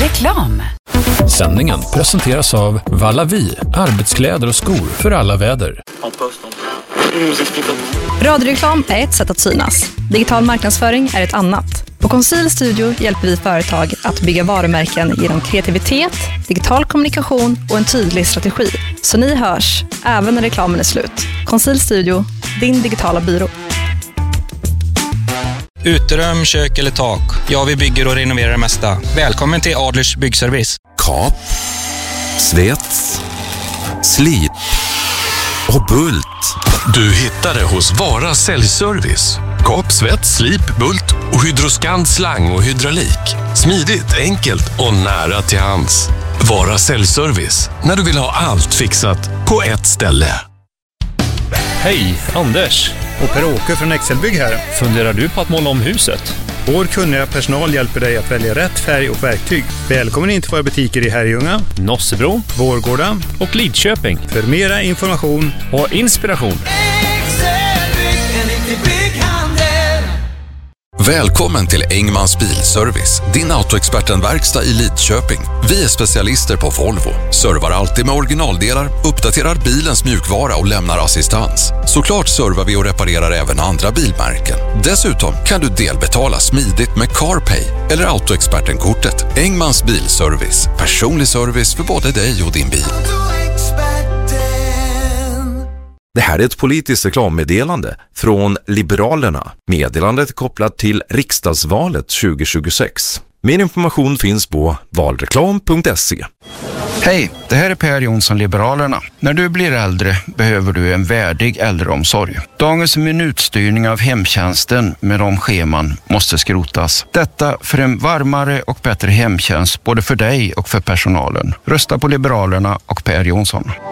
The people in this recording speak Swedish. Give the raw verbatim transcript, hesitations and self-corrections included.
Reklam. Sändningen presenteras av Vallavi, arbetskläder och skor för alla väder. Radioreklam är ett sätt att synas. Digital marknadsföring är ett annat. På Conceal Studio hjälper vi företag att bygga varumärken genom kreativitet, digital kommunikation och en tydlig strategi. Så ni hörs, även när reklamen är slut. Conceal Studio, din digitala byrå. Uterum, kök eller tak. Ja, vi bygger och renoverar det mesta. Välkommen till Adlers byggservice. Kap, svets, slip och bult. Du hittar det hos Vara säljservice. Kap, svets, slip, bult och Hydroscan slang och hydraulik. Smidigt, enkelt och nära till hands. Vara säljservice. När du vill ha allt fixat på ett ställe. Hej, Anders. Och Per-Åke från Excel-bygg här. Funderar du på att måla om huset? Vår kunniga personal hjälper dig att välja rätt färg och verktyg. Välkommen in till våra butiker i Herrljunga, Nossebro, Vårgårda och Lidköping. För mera information och inspiration. Välkommen till Engmans bilservice, din autoexperten-verkstad i Lidköping. Vi är specialister på Volvo, servar alltid med originaldelar, uppdaterar bilens mjukvara och lämnar assistans. Såklart servar vi och reparerar även andra bilmärken. Dessutom kan du delbetala smidigt med CarPay eller autoexperten-kortet. Engmans bilservice, personlig service för både dig och din bil. Det här är ett politiskt reklammeddelande från Liberalerna. Meddelandet är kopplat till riksdagsvalet tjugo tjugosex. Mer information finns på valreklam punkt se. Hej, det här är Per Jonsson, Liberalerna. När du blir äldre behöver du en värdig äldreomsorg. Dagens minutstyrning av hemtjänsten med de scheman måste skrotas. Detta för en varmare och bättre hemtjänst både för dig och för personalen. Rösta på Liberalerna och Per Jonsson.